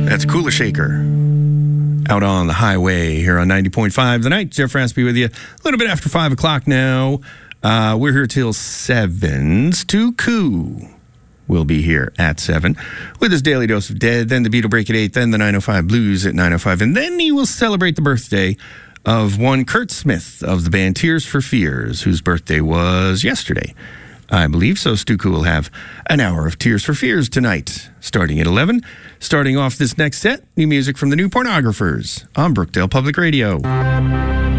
That's Cooler Shaker. Out on the highway here on 90.5 The Night. Jeff Raspy with you. A little bit after 5 o'clock now. We're here till 7. Stu Koo will be here at 7 with his Daily Dose of Dead, then the Beatle Break at 8, then the 905 Blues at 905. And then he will celebrate the birthday of one Kurt Smith of the band Tears for Fears, whose birthday was yesterday, I believe. So Stu Koo will have an hour of Tears for Fears tonight, starting at 11. Starting off this next set, new music from the New Pornographers on Brookdale Public Radio.